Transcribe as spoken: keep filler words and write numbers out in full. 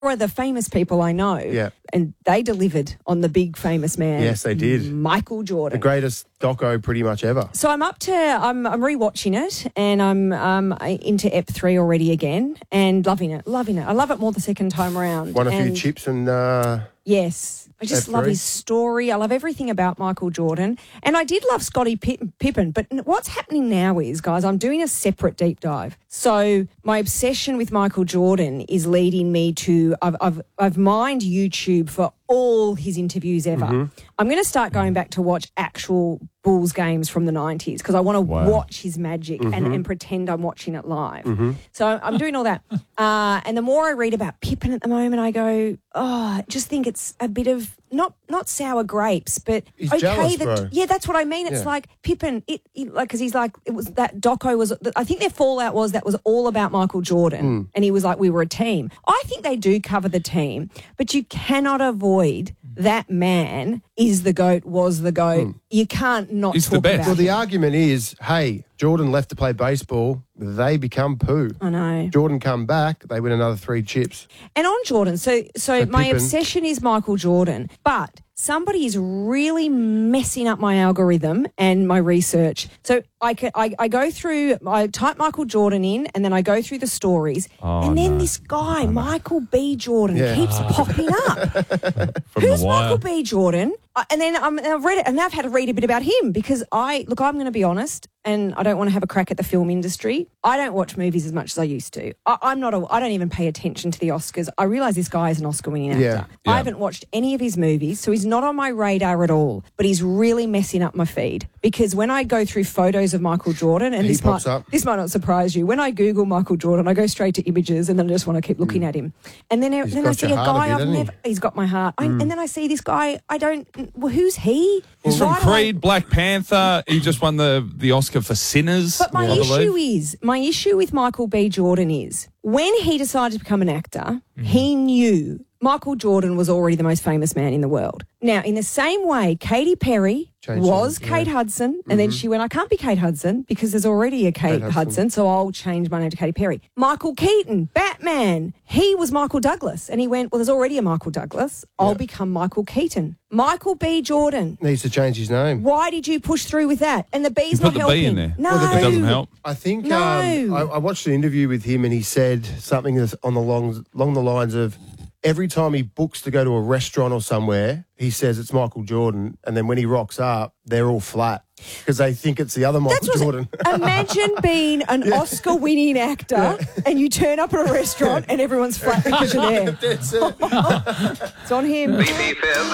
are the famous people I know. Yeah. And they delivered on the big famous man. Yes, they did. Michael Jordan. The greatest doco pretty much ever. So I'm up to, I'm, I'm rewatching it and I'm um, into Ep three already again and loving it, loving it. I love it more the second time around. Won a and few chips and... Uh, yes. I just F three. love his story. I love everything about Michael Jordan. And I did love Scottie Pippen, Pippen. But what's happening now is, guys, I'm doing a separate deep dive. So my obsession with Michael Jordan is leading me to, I've, I've, I've mined YouTube for all his interviews ever. Mm-hmm. I'm going to start going back to watch actual Bulls games from the nineties because I want to Wow. watch his magic Mm-hmm. and, and pretend I'm watching it live. So I'm doing all that. Uh, and the more I read about Pippen at the moment, I go, oh, I just think it's a bit of, not not sour grapes, but He's okay. jealous, that, bro. Yeah, that's what I mean. It's Yeah. like Pippen, it, it like because he's like it was that doco was. I think their fallout was that was all about Michael Jordan, Mm. and he was like we were a team. I think they do cover the team, but you cannot avoid that man is the GOAT, was the GOAT. You can't not He's talk the best. about Well, the him. argument is, hey, Jordan left to play baseball. They become poo. I know. Jordan come back. They win another three chips. And on Jordan, so so, So my Pippen- obsession is Michael Jordan, but somebody is really messing up my algorithm and my research. So I, ca- I, I go through, I type Michael Jordan in, and then I go through the stories, Oh, and then no. this guy, Michael B. Jordan, Yeah. keeps popping up. From Who's the wire. Michael B. Jordan? Uh, And then um, I've read it, and now I've had to read a bit about him because I look. I'm going to be honest, and I don't want to have a crack at the film industry. I don't watch movies as much as I used to. I, I'm not. A, I don't even pay attention to the Oscars. I realise this guy is an Oscar-winning actor. Yeah. Yeah. I haven't watched any of his movies, so he's not on my radar at all. But he's really messing up my feed because when I go through photos of Michael Jordan, and He this pops might up. this might not surprise you, when I Google Michael Jordan, I go straight to images, and then I just want to keep looking at him. And then, then I got see a your heart a guy bit, I've hasn't he? never. He's got my heart. I, and then I see this guy. I don't. Well, who's he? He's from Why do I- Creed, Black Panther. He just won the, the Oscar for Sinners. But my I believe. issue is, my issue with Michael B. Jordan is, when he decided to become an actor, Mm-hmm. he knew Michael Jordan was already the most famous man in the world. Now, in the same way, Katy Perry Changed was it, Kate yeah. Hudson, and then she went, I can't be Kate Hudson because there's already a Kate, Kate Hudson. Hudson. so I'll change my name to Katy Perry. Michael Keaton, Batman, he was Michael Douglas, and he went, well, there's already a Michael Douglas. I'll Yeah. become Michael Keaton. Michael B. Jordan. Needs to change his name. Why did you push through with that? And the B's You put not the helping. B in there. No, Well, the It doesn't help. I think No. um, I, I watched an interview with him and he said something that's on the long, along the lines of every time he books to go to a restaurant or somewhere, he says it's Michael Jordan, and then when he rocks up, they're all flat because they think it's the other Michael That's what Jordan. Imagine being an Oscar-winning actor and you turn up at a restaurant and everyone's flat because you're there. That's it. It's on him. B B Fib